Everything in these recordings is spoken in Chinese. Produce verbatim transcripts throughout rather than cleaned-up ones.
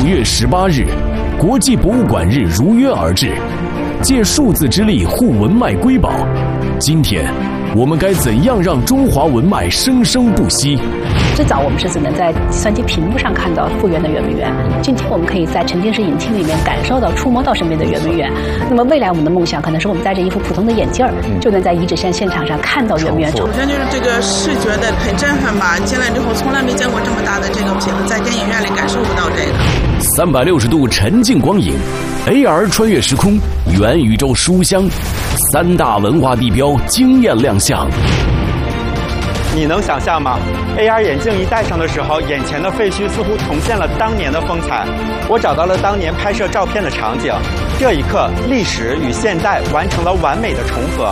月十八日，国际博物馆日如约而至，借数字之力护文脉瑰宝。今天，我们该怎样让中华文脉生生不息？ 最早我们是只能在计算机屏幕上看到复原的圆明园，今天我们可以在沉浸式影厅里面感受到、触摸到身边的圆明园。那么未来我们的梦想可能是我们戴着一副普通的眼镜儿，就能在遗址现现场上看到圆明园。 首先就是这个视觉的很震撼吧，进来之后从来没见过这么大的这个屏，在电影院里感受不到这个。 三百六十度沉浸光影 ，A R 穿越时空，元宇宙书香，三大文化地标惊艳亮相。 你能想象吗 ？A R 眼镜一戴上的时候，眼前的废墟似乎重现了当年的风采。我找到了当年拍摄照片的场景，这一刻，历史与现代完成了完美的重合。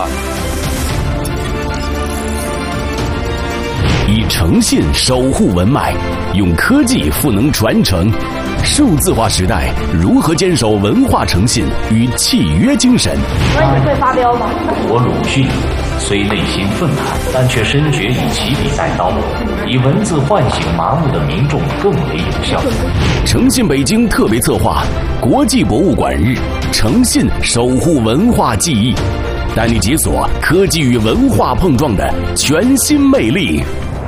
以诚信守护文脉，用科技赋能传承。数字化时代如何坚守文化诚信与契约精神？ 那你会发飙吗？ 我鲁迅虽内心愤慨，但却深觉以起笔带刀，以文字唤醒麻木的民众更为有效。 诚信北京特别策划国际博物馆日，诚信守护文化记忆，带你解锁科技与文化碰撞的全新魅力。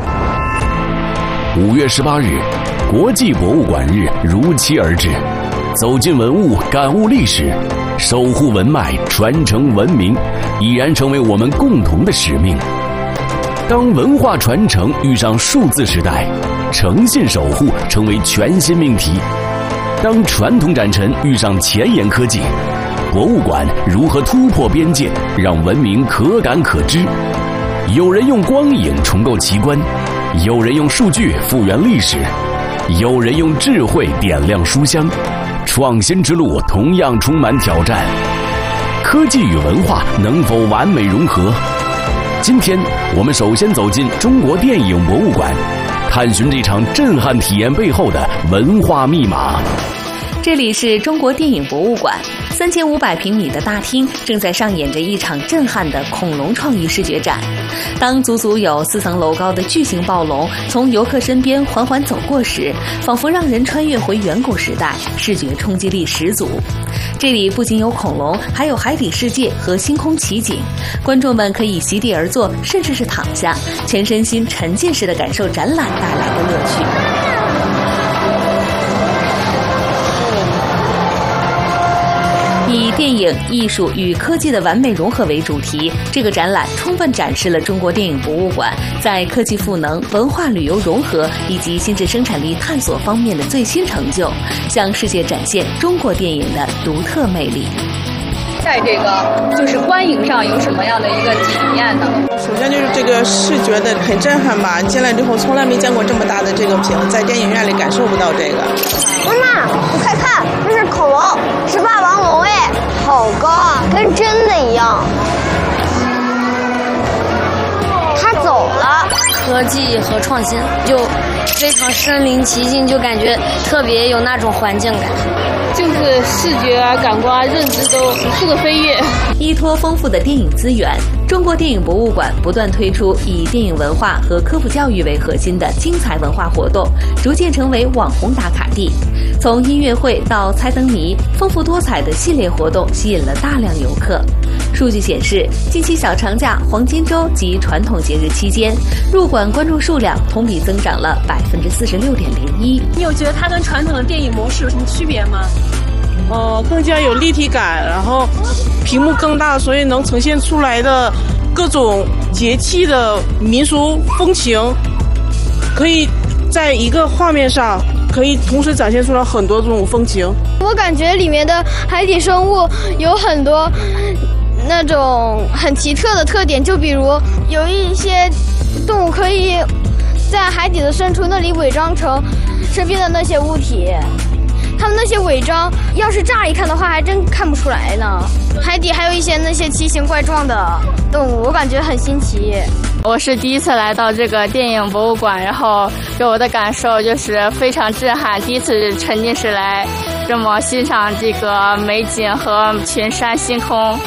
五月十八日，国际博物馆日如期而至，走进文物，感悟历史，守护文脉，传承文明，已然成为我们共同的使命。当文化传承遇上数字时代，诚信守护成为全新命题。当传统展陈遇上前沿科技，博物馆如何突破边界，让文明可感可知？有人用光影重构奇观，有人用数据复原历史，有人用智慧点亮书香。创新之路同样充满挑战，科技与文化能否完美融合？今天我们首先走进中国电影博物馆，探寻这场震撼体验背后的文化密码。 这里是中国电影博物馆，三千五百平米的大厅正在上演着一场震撼的恐龙创意视觉展。当足足有四层楼高的巨型暴龙从游客身边缓缓走过时，仿佛让人穿越回远古时代，视觉冲击力十足。这里不仅有恐龙，还有海底世界和星空奇景，观众们可以席地而坐，甚至是躺下，全身心沉浸式的感受展览带来的乐趣。以电影、艺术与科技的完美融合为主题，这个展览充分展示了中国电影博物馆在科技赋能、文化旅游融合以及新质生产力探索方面的最新成就，向世界展现中国电影的独特魅力。 在这个就是观影上有什么样的一个体验呢？ 首先就是这个视觉的很震撼吧，进来之后从来没见过这么大的这个屏，在电影院里感受不到这个。 妈妈，你快看，这是恐龙，是霸王龙哎，好高啊，跟真的一样。它走了。 科技和创新就非常身临其境，就感觉特别有那种环境感。 就是视觉啊、感官啊、认知都无数的飞跃。 依托丰富的电影资源，中国电影博物馆不断推出以电影文化和科普教育为核心的精彩文化活动，逐渐成为网红打卡地。从音乐会到猜灯谜，丰富多彩的系列活动吸引了大量游客。数据显示，近期小长假、黄金周及传统节日期间，入馆观众数量同比增长了百分之四十六点零一。 你有觉得它跟传统的电影模式有什么区别吗？ 呃，更加有立体感，然后屏幕更大，所以能呈现出来的各种节气的民俗风情，可以在一个画面上可以同时展现出来很多种风情。 我感觉里面的海底生物有很多那种很奇特的特点，就比如有一些动物可以在海底的深处那里伪装成身边的那些物体。他们那些伪装，要是乍一看的话，还真看不出来呢。海底还有一些那些奇形怪状的动物，我感觉很新奇。 我是第一次来到这个电影博物馆，然后给我的感受就是非常震撼，第一次沉浸式来这么欣赏这个美景和群山星空。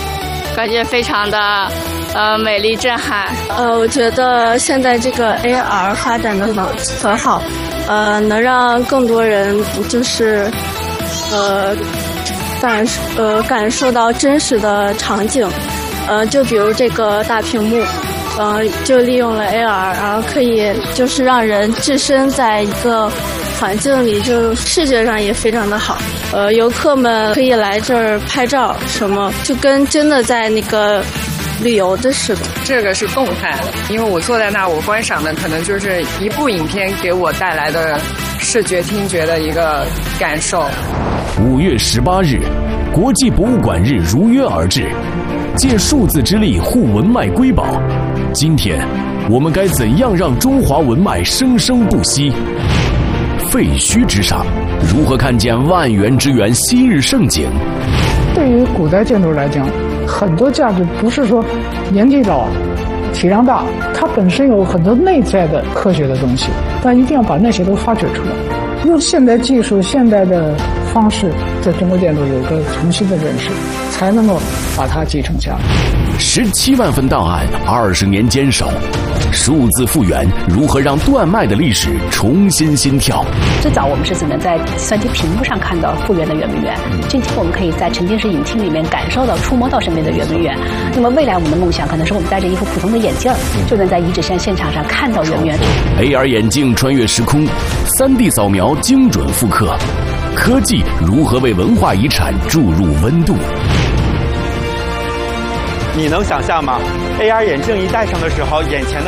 感觉非常的呃美丽震撼。 呃，我觉得现在这个 A R 发展的很好，呃，能让更多人就是呃感呃感受到真实的场景，呃，就比如这个大屏幕。呃，就利用了 A R， 然后可以就是让人置身在一个环境里，就视觉上也非常的好。呃，游客们可以来这儿拍照，什么就跟真的在那个旅游的似的。 这个是动态的，因为我坐在那儿，我观赏的可能就是一部影片给我带来的视觉、听觉的一个感受。 五月十八日，国际博物馆日如约而至，借数字之力护文脉瑰宝。今天，我们该怎样让中华文脉生生不息？废墟之上，如何看见万园之园昔日盛景？ 对于古代建筑来讲，很多价值不是说年纪老、体量大，它本身有很多内在的科学的东西，但一定要把那些都发掘出来，用现代技术、现代的方式，在中国建筑有个重新的认识，才能够把它继承下来。 十七万份档案，二十年坚守，数字复原如何让断脉的历史重新心跳？ 最早我们是只能在计算机屏幕上看到复原的圆明园，今天我们可以在沉浸式影厅里面感受到、触摸到身边的圆明园。那么未来我们的梦想可能是我们戴着一副普通的眼镜，就能在遗址现现场上看到圆明园。 A R 眼镜穿越时空，三 D 扫描精准复刻，科技如何为文化遗产注入温度？ 你能想象吗？A R 眼镜一戴上的时候，眼前的